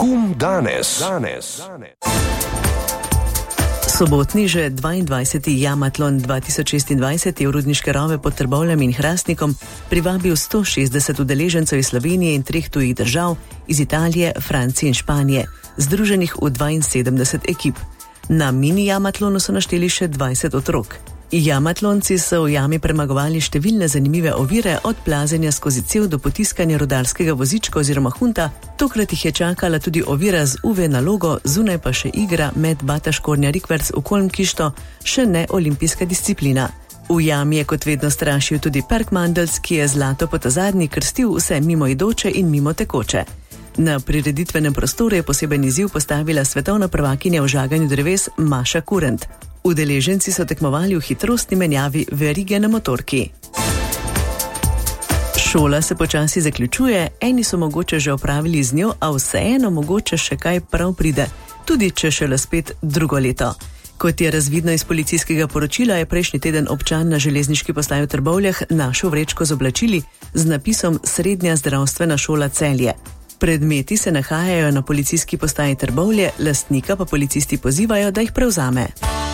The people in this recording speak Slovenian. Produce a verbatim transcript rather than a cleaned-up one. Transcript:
Pogum danes. danes. Sobotni že dvaindvajseti Jamatlon dva tisoč šestindvajset je v Rudniške Rove pod Trbovljami in Hrastnikom privabil sto šestdeset udeležencev iz Slovenije in treh tujih držav, iz Italije, Francije in Španije, združenih v dvainsedemdeset ekip. Na mini Jamatlonu so našteli še dvajset otrok. Jamatlonci so v jami premagovali številne zanimive ovire, od plazenja skozi cev do potiskanja rudarskega vozička oziroma hunta. Tokrat jih je čakala tudi ovira z U V nalogo, zunaj pa še igra med Bata Škornja Rikverc v Kolmkišto, še ne olimpijska disciplina. V jami je kot vedno strašil tudi Perk Mandels, ki je zlato po ta zadnji krstil vse mimoidoče in mimo tekoče. Na prireditvenem prostoru je poseben izziv postavila svetovna prvakinja v žaganju dreves Maša Kurent. Udeleženci so tekmovali v hitrostni menjavi verige na motorki. Šola se počasi zaključuje, eni so mogoče že opravili z njo, a vseeno mogoče še kaj prav pride, tudi če šele spet drugo leto. Kot je razvidno iz policijskega poročila, je prejšnji teden občan na železniški postaji v Trbovljah našel vrečko z oblačili z napisom Srednja zdravstvena šola Celje. Predmeti se nahajajo na policijski postaji Trbovlje, lastnika pa policisti pozivajo, da jih prevzame.